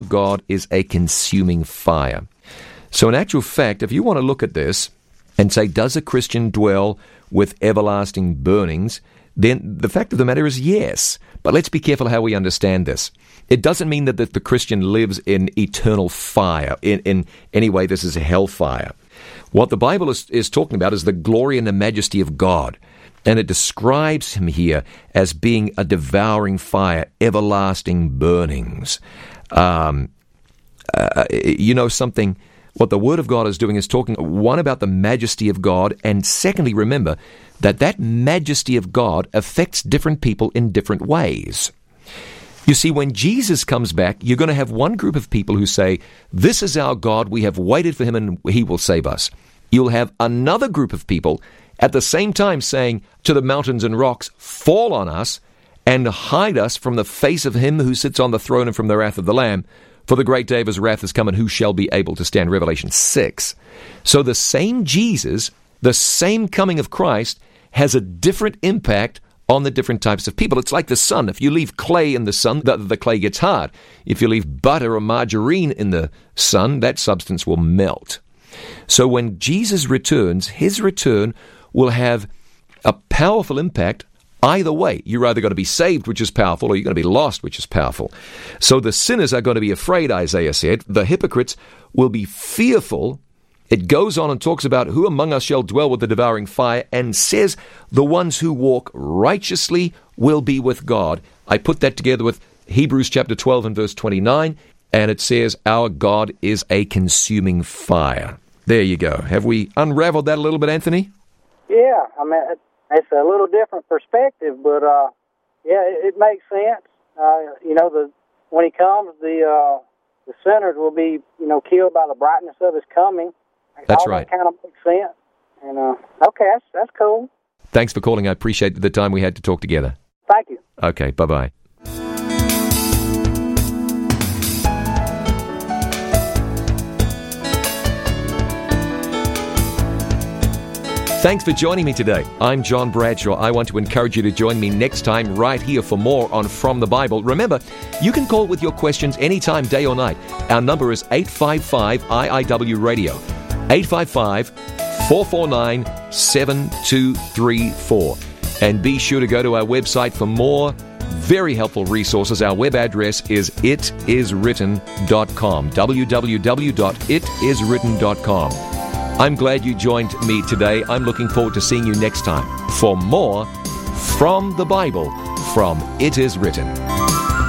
God is a consuming fire. So in actual fact, if you want to look at this and say, does a Christian dwell with everlasting burnings? Then the fact of the matter is yes. But let's be careful how we understand this. It doesn't mean that the Christian lives in eternal fire. In any way, this is hellfire. What the Bible is talking about is the glory and the majesty of God. And it describes him here as being a devouring fire, everlasting burnings. You know something? What the Word of God is doing is talking, one, about the majesty of God, and secondly, remember that majesty of God affects different people in different ways. You see, when Jesus comes back, you're going to have one group of people who say, this is our God, we have waited for him and he will save us. You'll have another group of people at the same time saying to the mountains and rocks, fall on us and hide us from the face of him who sits on the throne and from the wrath of the Lamb. For the great day of his wrath has come, and who shall be able to stand? Revelation 6. So the same Jesus, the same coming of Christ, has a different impact on the different types of people. It's like the sun. If you leave clay in the sun, the clay gets hard. If you leave butter or margarine in the sun, that substance will melt. So when Jesus returns, his return will have a powerful impact. Either way, you're either going to be saved, which is powerful, or you're going to be lost, which is powerful. So the sinners are going to be afraid, Isaiah said. The hypocrites will be fearful. It goes on and talks about who among us shall dwell with the devouring fire, and says the ones who walk righteously will be with God. I put that together with Hebrews chapter 12 and verse 29, and it says our God is a consuming fire. There you go. Have we unraveled that a little bit, Anthony? Yeah, I mean, it's a little different perspective, but yeah, it makes sense. When he comes, the sinners will be, killed by the brightness of his coming. That's all right. That kind of makes sense. And okay, that's cool. Thanks for calling. I appreciate the time we had to talk together. Thank you. Okay, bye-bye. Thanks for joining me today. I'm John Bradshaw. I want to encourage you to join me next time right here for more on From the Bible. Remember, you can call with your questions anytime, day or night. Our number is 855-IIW-RADIO, 855-449-7234. And be sure to go to our website for more very helpful resources. Our web address is itiswritten.com, www.itiswritten.com. I'm glad you joined me today. I'm looking forward to seeing you next time for more From the Bible, from It Is Written.